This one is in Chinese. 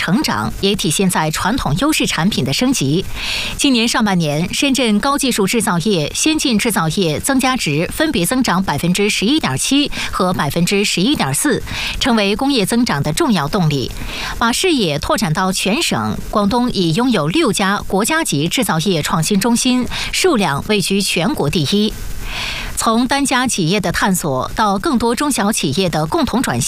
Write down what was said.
成长，也体现在传统优势产品的升级。今年上半年，深圳高技术制造业、先进制造业增加值分别增长11.7%和11.4%，成为工业增长的重要动力。把视野拓展到全省，广东已拥有6家国家级制造业创新中心，数量位居全国第一。从单家企业的探索到更多中小企业的共同转型。